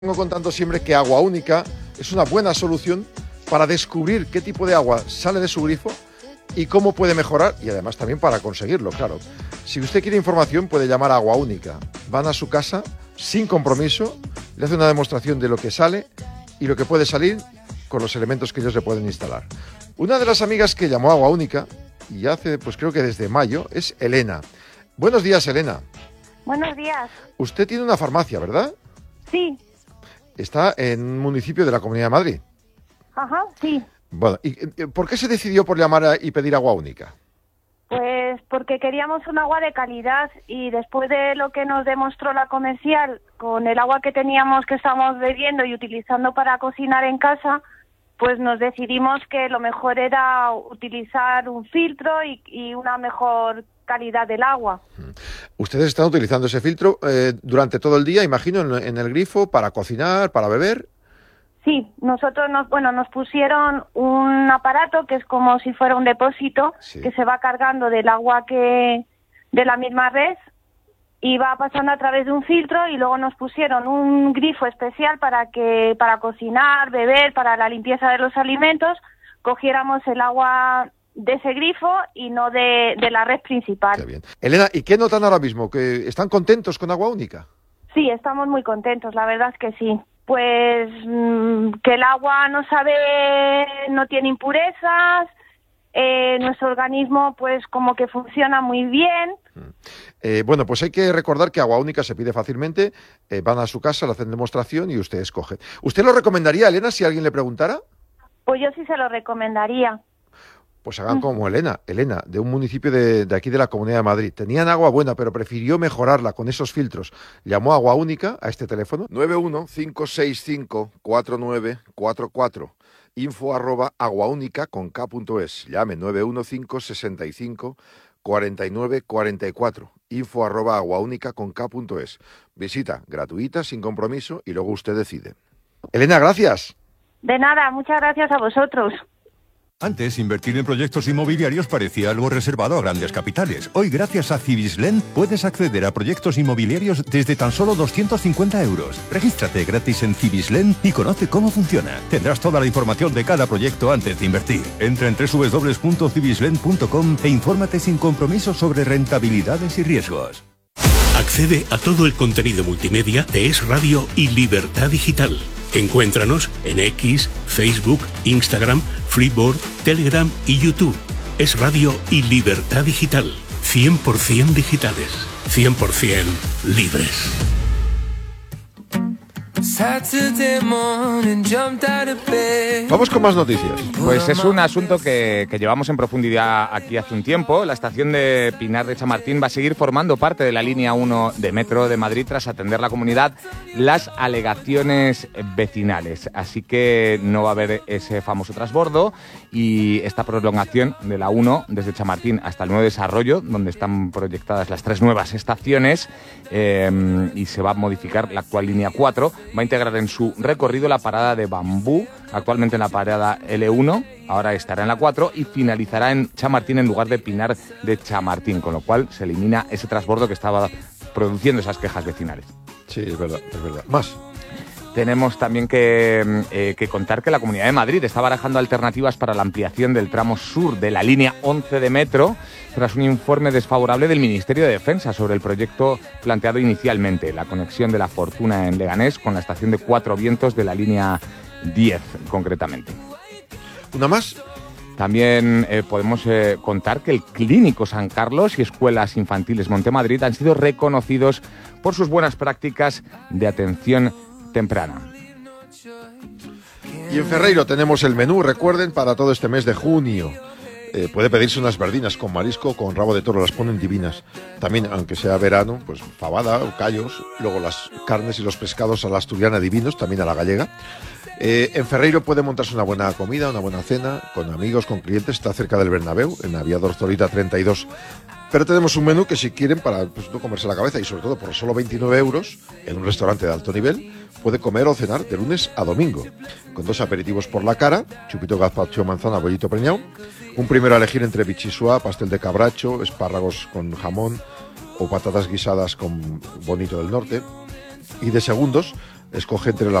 Vengo contando siempre que Agua Única es una buena solución para descubrir qué tipo de agua sale de su grifo y cómo puede mejorar, y además también para conseguirlo, claro. Si usted quiere información puede llamar a Agua Única. Van a su casa sin compromiso, le hace una demostración de lo que sale y lo que puede salir con los elementos que ellos le pueden instalar. Una de las amigas que llamó a Agua Única, y hace, pues creo que desde mayo, es Elena. Buenos días, Elena. Buenos días. Usted tiene una farmacia, ¿verdad? Sí. Está en un municipio de la Comunidad de Madrid. Ajá, sí. Bueno, ¿y por qué se decidió por llamar y pedir Agua Única? Pues porque queríamos un agua de calidad y después de lo que nos demostró la comercial con el agua que teníamos, que estábamos bebiendo y utilizando para cocinar en casa, pues nos decidimos que lo mejor era utilizar un filtro y una mejor calidad del agua. Ustedes están utilizando ese filtro durante todo el día, imagino, en el grifo, para cocinar, para beber. Sí, nosotros nos pusieron un aparato que es como si fuera un depósito, sí, que se va cargando del agua de la misma red y va pasando a través de un filtro, y luego nos pusieron un grifo especial para cocinar, beber, para la limpieza de los alimentos, cogiéramos el agua de ese grifo y no de la red principal. Qué bien. Elena, ¿y qué notan ahora mismo? ¿Que están contentos con Agua Única? Sí, estamos muy contentos, la verdad es que sí. Pues que el agua no tiene impurezas, nuestro organismo pues como que funciona muy bien. Bueno, pues hay que recordar que Agua Única se pide fácilmente, van a su casa, le hacen demostración y usted escoge. ¿Usted lo recomendaría, Elena, si alguien le preguntara? Pues yo sí se lo recomendaría. Pues hagan como Elena, de un municipio de aquí de la Comunidad de Madrid. Tenían agua buena, pero prefirió mejorarla con esos filtros. Llamó a Agua Única a este teléfono, 915654944, info@aguaunica.es. Llame 915654944, info@aguaunica.es. Visita gratuita, sin compromiso, y luego usted decide. Elena, gracias. De nada, muchas gracias a vosotros. Antes, invertir en proyectos inmobiliarios parecía algo reservado a grandes capitales. Hoy, gracias a Cibislen, puedes acceder a proyectos inmobiliarios desde tan solo 250 euros. Regístrate gratis en Cibislen y conoce cómo funciona. Tendrás toda la información de cada proyecto antes de invertir. Entra en www.cibislen.com e infórmate sin compromiso sobre rentabilidades y riesgos. Accede a todo el contenido multimedia de Es Radio y Libertad Digital. Encuéntranos en X, Facebook, Instagram, Freeboard, Telegram y YouTube. Es Radio y Libertad Digital. 100% digitales. 100% libres. Vamos con más noticias. Pues es un asunto que llevamos en profundidad aquí hace un tiempo. La estación de Pinar de Chamartín va a seguir formando parte de la línea 1 de Metro de Madrid tras atender la comunidad las alegaciones vecinales. Así que no va a haber ese famoso transbordo, y esta prolongación de la 1 desde Chamartín hasta el nuevo desarrollo, donde están proyectadas las 3 nuevas estaciones, y se va a modificar la actual línea 4, va a integrar en su recorrido la parada de Bambú, actualmente en la parada L1, ahora estará en la 4 y finalizará en Chamartín en lugar de Pinar de Chamartín, con lo cual se elimina ese transbordo que estaba produciendo esas quejas vecinales. Sí, es verdad, es verdad. Más. Tenemos también que contar que la Comunidad de Madrid está barajando alternativas para la ampliación del tramo sur de la línea 11 de metro, tras un informe desfavorable del Ministerio de Defensa sobre el proyecto planteado inicialmente, la conexión de La Fortuna en Leganés con la estación de Cuatro Vientos de la línea 10, concretamente. ¿Una más? También podemos contar que el Clínico San Carlos y Escuelas Infantiles Montemadrid han sido reconocidos por sus buenas prácticas de atención temprana. Y en Ferreiro tenemos el menú, recuerden, para todo este mes de junio. Puede pedirse unas verdinas con marisco, con rabo de toro, las ponen divinas. También, aunque sea verano, pues fabada o callos, luego las carnes y los pescados a la asturiana divinos, también a la gallega. En Ferreiro puede montarse una buena comida, una buena cena, con amigos, con clientes, está cerca del Bernabéu, en Aviador Zorita 32. Pero tenemos un menú que, si quieren, para pues, no comerse la cabeza, y sobre todo por solo 29 euros, en un restaurante de alto nivel, puede comer o cenar de lunes a domingo, con 2 aperitivos por la cara, chupito gazpacho, manzana, bollito preñado, un primero a elegir entre bichisua, pastel de cabracho, espárragos con jamón o patatas guisadas con bonito del norte, y de segundos escoge entre